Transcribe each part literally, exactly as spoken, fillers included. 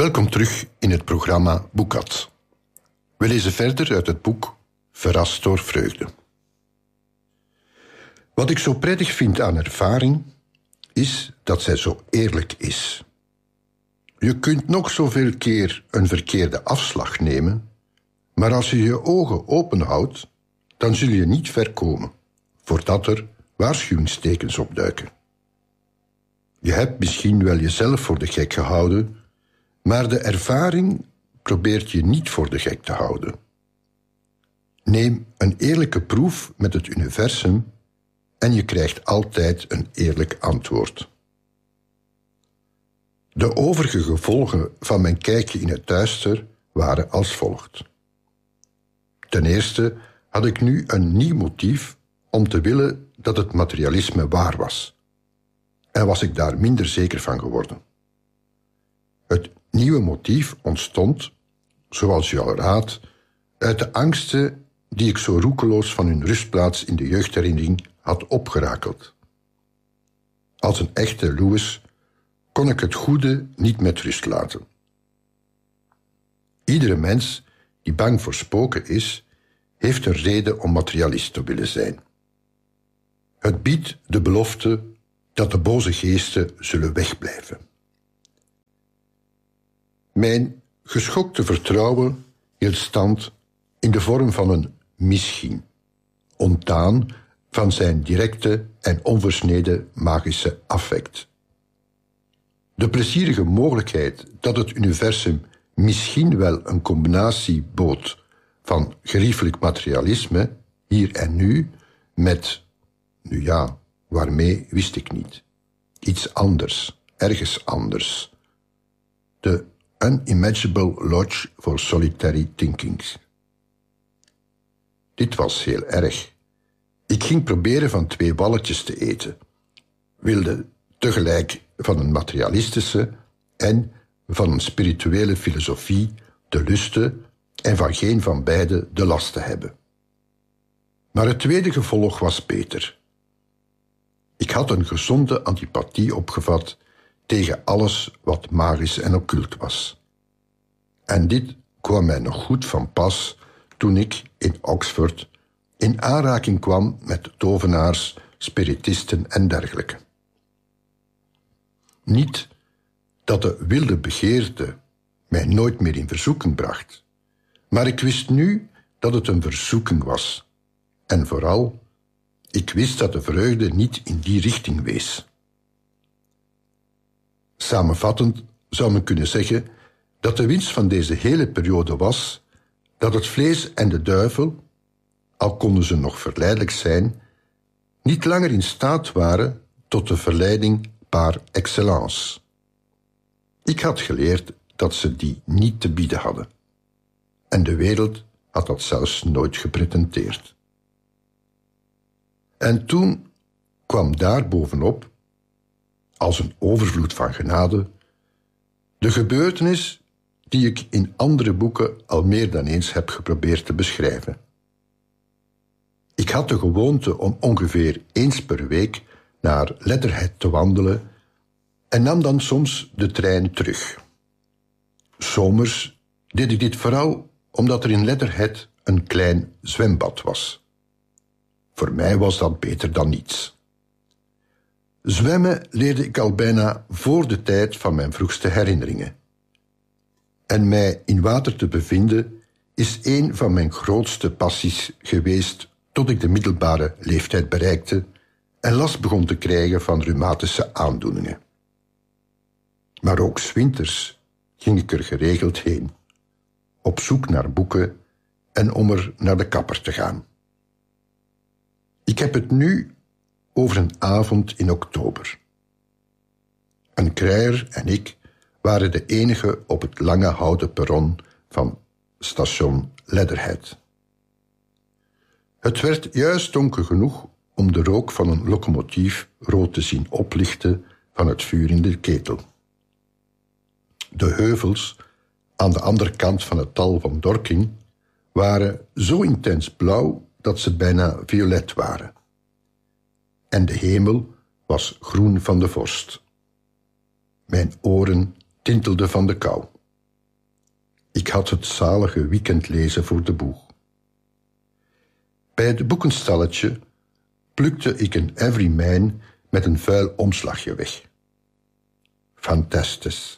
Welkom terug in het programma Boekat. We lezen verder uit het boek Verrast door vreugde. Wat ik zo prettig vind aan ervaring, is dat zij zo eerlijk is. Je kunt nog zoveel keer een verkeerde afslag nemen, maar als je je ogen open houdt, dan zul je niet ver komen, voordat er waarschuwingstekens opduiken. Je hebt misschien wel jezelf voor de gek gehouden, maar de ervaring probeert je niet voor de gek te houden. Neem een eerlijke proef met het universum en je krijgt altijd een eerlijk antwoord. De overige gevolgen van mijn kijkje in het duister waren als volgt. Ten eerste had ik nu een nieuw motief om te willen dat het materialisme waar was. En was ik daar minder zeker van geworden. Het nieuwe motief ontstond, zoals je al raadt, uit de angsten die ik zo roekeloos van hun rustplaats in de jeugdherinnering had opgerakeld. Als een echte Louis kon ik het goede niet met rust laten. Iedere mens die bang voor spoken is, heeft een reden om materialist te willen zijn. Het biedt de belofte dat de boze geesten zullen wegblijven. Mijn geschokte vertrouwen hield stand in de vorm van een misschien, ontdaan van zijn directe en onversneden magische affect. De plezierige mogelijkheid dat het universum misschien wel een combinatie bood van geriefelijk materialisme, hier en nu, met, nu ja, waarmee wist ik niet. Iets anders, ergens anders. De Unimaginable Lodge for Solitary Thinkings. Dit was heel erg. Ik ging proberen van twee walletjes te eten. Wilde tegelijk van een materialistische en van een spirituele filosofie de lusten en van geen van beide de lasten hebben. Maar het tweede gevolg was beter. Ik had een gezonde antipathie opgevat tegen alles wat magisch en occult was. En dit kwam mij nog goed van pas toen ik in Oxford in aanraking kwam met tovenaars, spiritisten en dergelijke. Niet dat de wilde begeerte mij nooit meer in verzoeking bracht, maar ik wist nu dat het een verzoeking was. En vooral, ik wist dat de vreugde niet in die richting wees. Samenvattend zou men kunnen zeggen dat de winst van deze hele periode was dat het vlees en de duivel, al konden ze nog verleidelijk zijn, niet langer in staat waren tot de verleiding par excellence. Ik had geleerd dat ze die niet te bieden hadden. En de wereld had dat zelfs nooit gepretenteerd. En toen kwam daar bovenop, als een overvloed van genade, de gebeurtenis die ik in andere boeken al meer dan eens heb geprobeerd te beschrijven. Ik had de gewoonte om ongeveer eens per week naar Leatherhead te wandelen en nam dan soms de trein terug. 'S Zomers deed ik dit vooral omdat er in Leatherhead een klein zwembad was. Voor mij was dat beter dan niets. Zwemmen leerde ik al bijna voor de tijd van mijn vroegste herinneringen. En mij in water te bevinden is een van mijn grootste passies geweest tot ik de middelbare leeftijd bereikte en last begon te krijgen van reumatische aandoeningen. Maar ook 's winters ging ik er geregeld heen, op zoek naar boeken en om er naar de kapper te gaan. Ik heb het nu over een avond in oktober. Een kruier en ik waren de enige op het lange houten perron van station Leatherhead. Het werd juist donker genoeg om de rook van een locomotief rood te zien oplichten van het vuur in de ketel. De heuvels aan de andere kant van het dal van Dorking waren zo intens blauw dat ze bijna violet waren. En de hemel was groen van de vorst. Mijn oren tintelden van de kou. Ik had het zalige weekendlezen voor de boeg. Bij het boekenstalletje plukte ik een Everyman met een vuil omslagje weg. Fantastisch.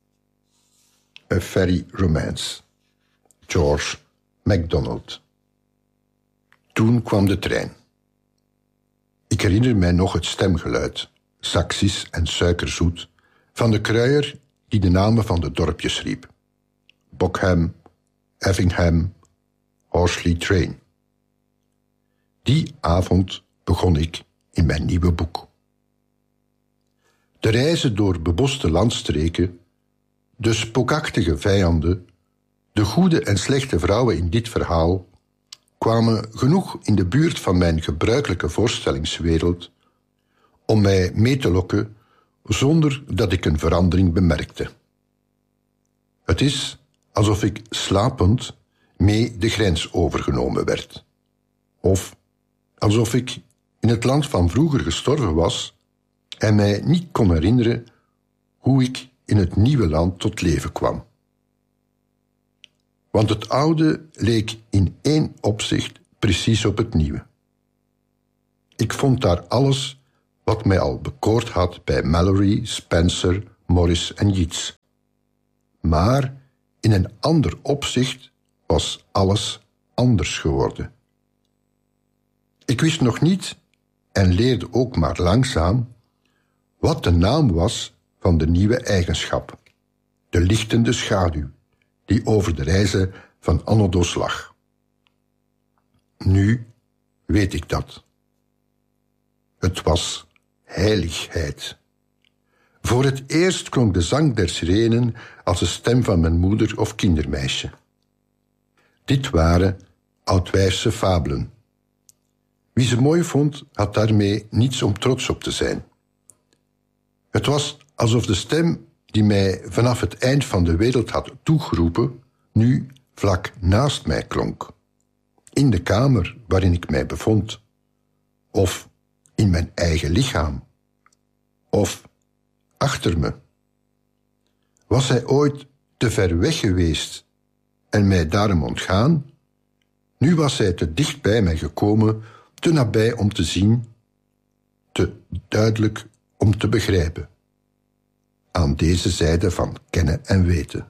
A Fairy Romance. George MacDonald. Toen kwam de trein. Ik herinner mij nog het stemgeluid, saxisch en suikerzoet, van de kruier die de namen van de dorpjes riep. Bockham, Effingham, Horsley Train. Die avond begon ik in mijn nieuwe boek. De reizen door beboste landstreken, de spookachtige vijanden, de goede en slechte vrouwen in dit verhaal kwamen genoeg in de buurt van mijn gebruikelijke voorstellingswereld om mij mee te lokken zonder dat ik een verandering bemerkte. Het is alsof ik slapend mee de grens overgenomen werd. Of alsof ik in het land van vroeger gestorven was en mij niet kon herinneren hoe ik in het nieuwe land tot leven kwam. Want het oude leek in één opzicht precies op het nieuwe. Ik vond daar alles wat mij al bekoord had bij Mallory, Spencer, Morris en Yeats. Maar in een ander opzicht was alles anders geworden. Ik wist nog niet, en leerde ook maar langzaam, wat de naam was van de nieuwe eigenschap, de lichtende schaduw, die over de reizen van Anodos lag. Nu weet ik dat. Het was heiligheid. Voor het eerst klonk de zang der sirenen als de stem van mijn moeder of kindermeisje. Dit waren Oudwijfse fabelen. Wie ze mooi vond, had daarmee niets om trots op te zijn. Het was alsof de stem die mij vanaf het eind van de wereld had toegeroepen, nu vlak naast mij klonk. In de kamer waarin ik mij bevond. Of in mijn eigen lichaam. Of achter me. Was hij ooit te ver weg geweest en mij daarom ontgaan? Nu was hij te dicht bij mij gekomen, te nabij om te zien, te duidelijk om te begrijpen. Aan deze zijde van kennen en weten.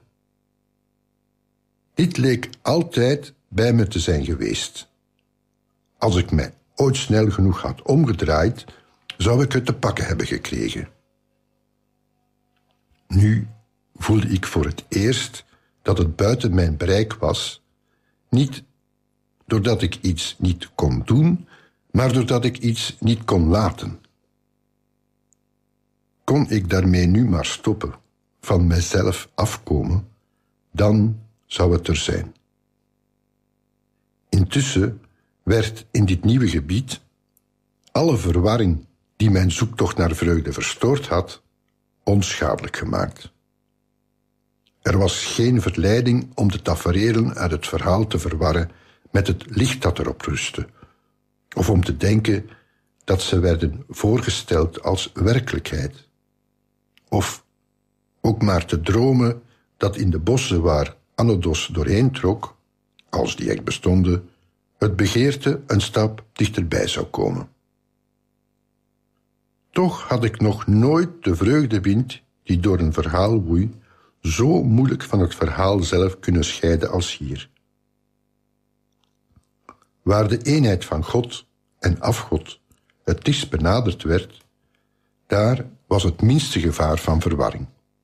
Dit leek altijd bij me te zijn geweest. Als ik mij ooit snel genoeg had omgedraaid, zou ik het te pakken hebben gekregen. Nu voelde ik voor het eerst dat het buiten mijn bereik was, niet doordat ik iets niet kon doen, maar doordat ik iets niet kon laten. Kon ik daarmee nu maar stoppen, van mijzelf afkomen, dan zou het er zijn. Intussen werd in dit nieuwe gebied alle verwarring die mijn zoektocht naar vreugde verstoord had, onschadelijk gemaakt. Er was geen verleiding om de taferelen uit het verhaal te verwarren met het licht dat erop rustte, of om te denken dat ze werden voorgesteld als werkelijkheid, of ook maar te dromen dat in de bossen waar Anodos doorheen trok, als die echt bestonden, het begeerte een stap dichterbij zou komen. Toch had ik nog nooit de vreugdewind die door een verhaal woei, zo moeilijk van het verhaal zelf kunnen scheiden als hier. Waar de eenheid van God en afgod het dichtst benaderd werd, daar was het minste gevaar van verwarring.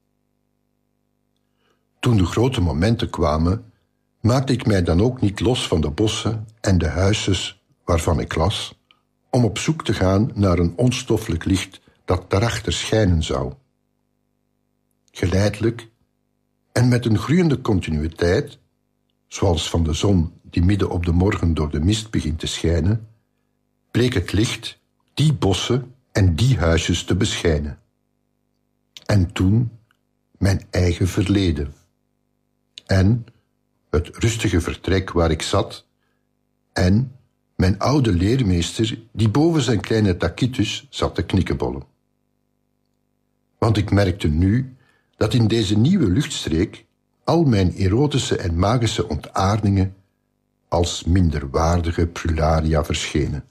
Toen de grote momenten kwamen, maakte ik mij dan ook niet los van de bossen en de huisjes waarvan ik las, om op zoek te gaan naar een onstoffelijk licht dat daarachter schijnen zou. Geleidelijk en met een groeiende continuïteit, zoals van de zon die midden op de morgen door de mist begint te schijnen, bleek het licht die bossen en die huisjes te beschijnen. En toen mijn eigen verleden. En het rustige vertrek waar ik zat, en mijn oude leermeester die boven zijn kleine tacitus zat te knikkebollen. Want ik merkte nu dat in deze nieuwe luchtstreek, al mijn erotische en magische ontaardingen als minderwaardige prularia verschenen.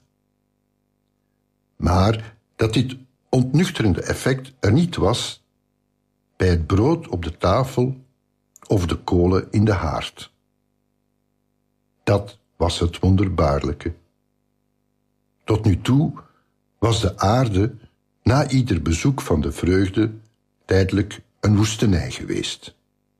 Maar dat dit ontnuchterende effect er niet was bij het brood op de tafel of de kolen in de haard. Dat was het wonderbaarlijke. Tot nu toe was de aarde na ieder bezoek van de vreugde tijdelijk een woestenij geweest.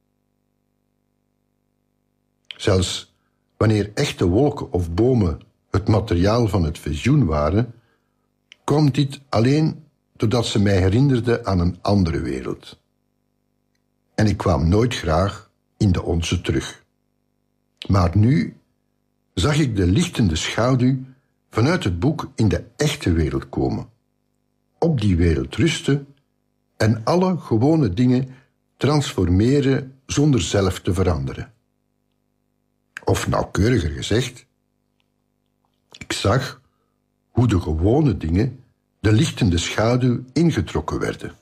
Zelfs wanneer echte wolken of bomen het materiaal van het visioen waren, kwam dit alleen doordat ze mij herinnerden aan een andere wereld. En ik kwam nooit graag in de onze terug. Maar nu zag ik de lichtende schaduw vanuit het boek in de echte wereld komen, op die wereld rusten en alle gewone dingen transformeren zonder zelf te veranderen. Of nauwkeuriger gezegd, ik zag hoe de gewone dingen de lichtende schaduw ingetrokken werden.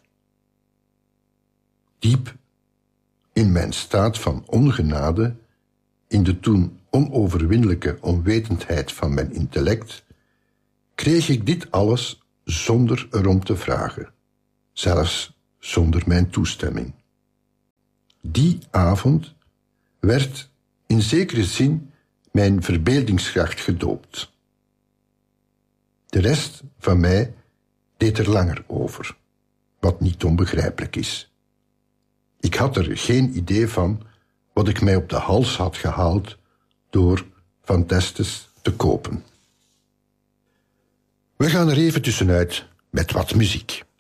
Diep in mijn staat van ongenade, in de toen onoverwinnelijke onwetendheid van mijn intellect, kreeg ik dit alles zonder erom te vragen, zelfs zonder mijn toestemming. Die avond werd in zekere zin mijn verbeeldingskracht gedoopt. De rest van mij deed er langer over, wat niet onbegrijpelijk is. Ik had er geen idee van wat ik mij op de hals had gehaald door Van Testes te kopen. We gaan er even tussenuit met wat muziek.